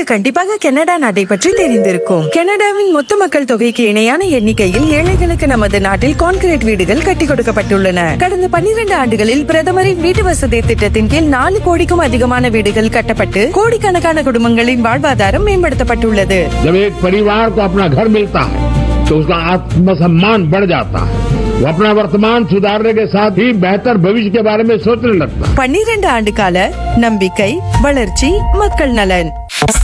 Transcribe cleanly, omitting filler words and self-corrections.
கண்டிப்பாக கனடா நாட்டை பற்றி தெரிந்திருக்கும். கனடாவின் மொத்த மக்கள் தொகைக்கு இணையான எண்ணிக்கையில் ஏழைகளுக்கு நமது நாட்டில் கான்கிரீட் வீடுகள் கட்டி கொடுக்கப்பட்டுள்ளன. கடந்த 12 ஆண்டுகளில் பிரதமரின் வீட்டு வசதி திட்டத்தின் கீழ் 4 கோடிக்கும் அதிகமான வீடுகள் கட்டப்பட்டு கோடிக்கணக்கான குடும்பங்களின் வாழ்வாதாரம் மேம்படுத்தப்பட்டுள்ளது. जब एक परिवार को अपना घर मिलता है तो उसका आत्मसम्मान बढ़ जाता है. वो अपना वर्तमान सुधारने के साथ ही बेहतर भविष्य के बारे में सोचने लगता है. 12 ஆண்டு கால நம்பிக்கை, வளர்ச்சி, மக்கள் நலன்.